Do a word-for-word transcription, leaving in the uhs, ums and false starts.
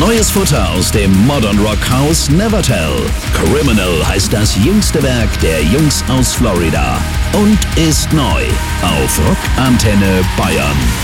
Neues Futter aus dem Modern Rock Haus Nevertell. Criminal heißt das jüngste Werk der Jungs aus Florida und ist neu auf Rock Antenne Bayern.